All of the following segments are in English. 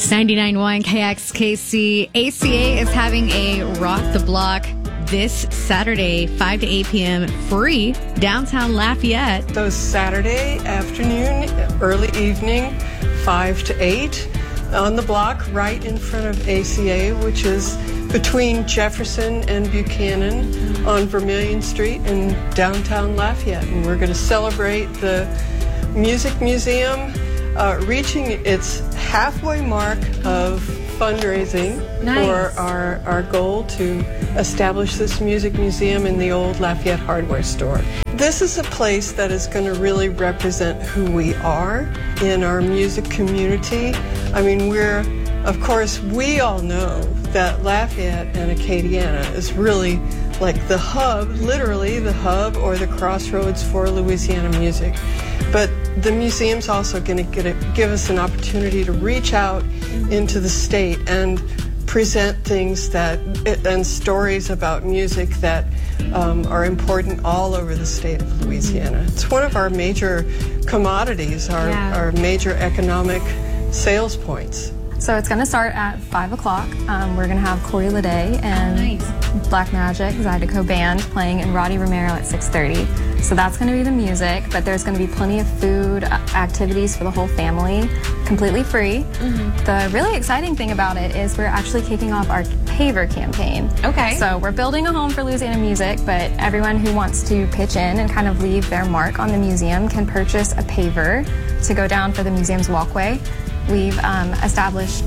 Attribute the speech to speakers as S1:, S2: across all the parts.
S1: It's 99.1 KXKC. ACA is having a Rock the Block this Saturday, 5 to 8 p.m. free, downtown Lafayette.
S2: So Saturday afternoon, early evening, 5 to 8 on the block right in front of ACA, which is between Jefferson and Buchanan on Vermilion Street in downtown Lafayette. And we're going to celebrate the Music Museum reaching its halfway mark of fundraising for our goal to establish this music museum in the old Lafayette hardware store. This is a place that is going to really represent who we are in our music community. I mean, of course, we all know that Lafayette and Acadiana is really like the hub, literally the hub or the crossroads for Louisiana music. But the museum's also going to give us an opportunity to reach out into the state and present things and stories about music that are important all over the state of Louisiana. It's one of our major commodities, our major economic sales points.
S3: So it's going to start at 5 o'clock. We're going to have Corey Lede and Black Magic, Zydeco Band playing, and Roddy Romero at 6:30. So that's going to be the music, but there's going to be plenty of food, activities for the whole family, completely free. Mm-hmm. The really exciting thing about it is we're actually kicking off our paver campaign. Okay. So we're building a home for Louisiana music, but everyone who wants to pitch in and kind of leave their mark on the museum can purchase a paver to go down for the museum's walkway. We've established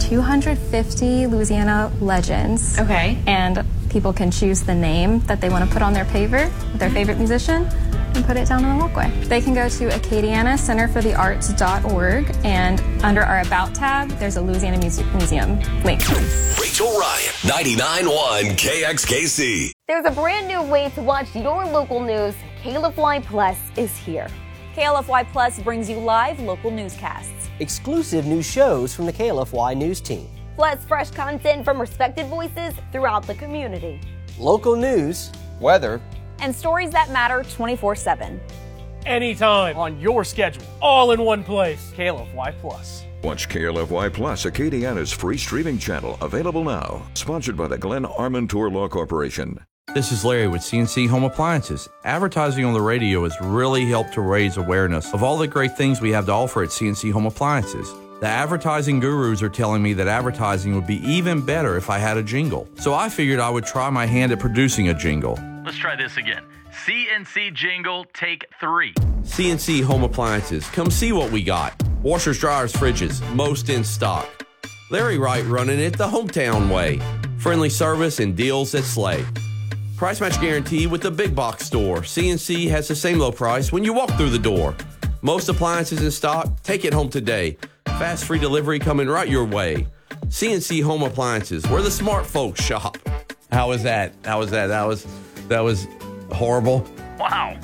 S3: 250 Louisiana legends. Okay. And people can choose the name that they want to put on their paver with their favorite musician and put it down on the walkway. They can go to acadianacenterforthearts.org, and under our About tab, there's a Louisiana Music Museum link.
S4: Rachel Ryan, 99.1 KXKC.
S5: There's a brand new way to watch your local news. KLFY Plus is here.
S6: KLFY Plus brings you live local newscasts.
S7: Exclusive new shows from the KLFY News team.
S5: Plus fresh content from respected voices throughout the community.
S7: Local news,
S8: weather,
S6: and stories that matter 24/7.
S9: Anytime, on your schedule, all in one place. KLFY Plus.
S10: Watch KLFY Plus, Acadiana's free streaming channel, available now. Sponsored by the Glenn Armentour Law Corporation.
S11: This is Larry with CNC Home Appliances. Advertising on the radio has really helped to raise awareness of all the great things we have to offer at CNC Home Appliances. The advertising gurus are telling me that advertising would be even better if I had a jingle. So I figured I would try my hand at producing a jingle.
S12: Let's try this again. CNC jingle, take 3.
S11: CNC Home Appliances. Come see what we got. Washers, dryers, fridges, most in stock. Larry Wright running it the hometown way. Friendly service and deals that slay. Price match guarantee with the big box store. CNC has the same low price when you walk through the door. Most appliances in stock. Take it home today. Fast free delivery coming right your way. CNC Home Appliances, where the smart folks shop. How was that? That was horrible.
S12: Wow.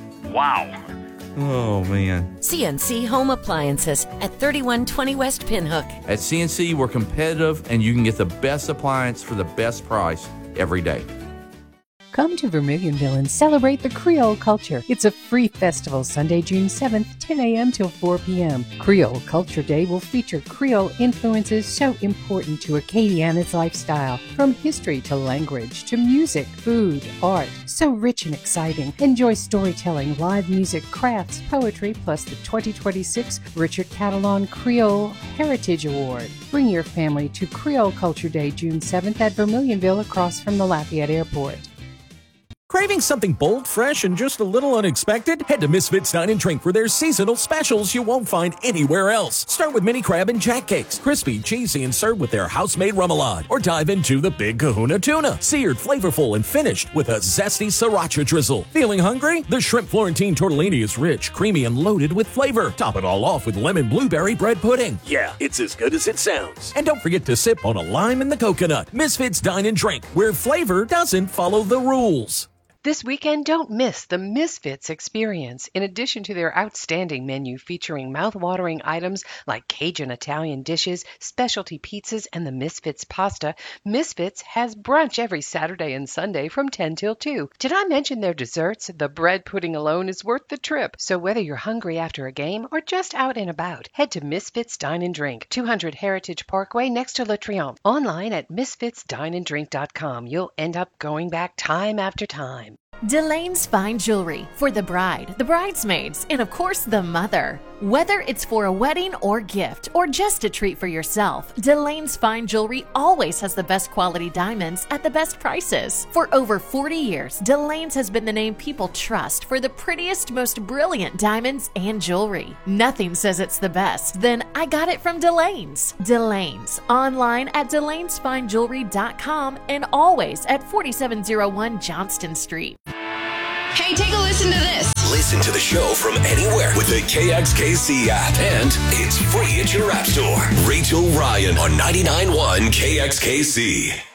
S11: Oh, man.
S13: CNC Home Appliances at 3120 West Pinhook.
S11: At CNC, we're competitive, and you can get the best appliance for the best price every day.
S14: Come to Vermilionville and celebrate the Creole culture. It's a free festival Sunday, June 7th, 10 a.m. till 4 p.m. Creole Culture Day will feature Creole influences so important to Acadiana's lifestyle. From history to language to music, food, art. So rich and exciting. Enjoy storytelling, live music, crafts, poetry, plus the 2026 Richard Catalan Creole Heritage Award. Bring your family to Creole Culture Day, June 7th at Vermilionville across from the Lafayette Airport.
S15: Craving something bold, fresh, and just a little unexpected? Head to Misfits Dine & Drink for their seasonal specials you won't find anywhere else. Start with mini crab and jack cakes, crispy, cheesy, and served with their house-made remoulade. Or dive into the Big Kahuna Tuna, seared, flavorful, and finished with a zesty sriracha drizzle. Feeling hungry? The Shrimp Florentine Tortellini is rich, creamy, and loaded with flavor. Top it all off with lemon blueberry bread pudding. Yeah, it's as good as it sounds. And don't forget to sip on a lime in the coconut. Misfits Dine & Drink, where flavor doesn't follow the rules.
S14: This weekend, don't miss the Misfits experience. In addition to their outstanding menu featuring mouth-watering items like Cajun Italian dishes, specialty pizzas, and the Misfits pasta, Misfits has brunch every Saturday and Sunday from 10 till 2. Did I mention their desserts? The bread pudding alone is worth the trip. So whether you're hungry after a game or just out and about, head to Misfits Dine and Drink, 200 Heritage Parkway next to Le Triomphe. Online at misfitsdineanddrink.com. You'll end up going back time after time.
S13: Delane's Fine Jewelry for the bride, the bridesmaids, and of course the mother. Whether it's for a wedding or gift or just a treat for yourself, Delane's Fine Jewelry always has the best quality diamonds at the best prices. For over 40 years, Delane's has been the name people trust for the prettiest, most brilliant diamonds and jewelry. Nothing says it's the best, then I got it from Delane's. Delane's, online at delanesfinejewelry.com and always at 4701 Johnston Street.
S1: Hey, take a listen to this.
S4: Listen to the show from anywhere with the KXKC app. And it's free at your app store. Rachel Ryan on 99.1 KXKC.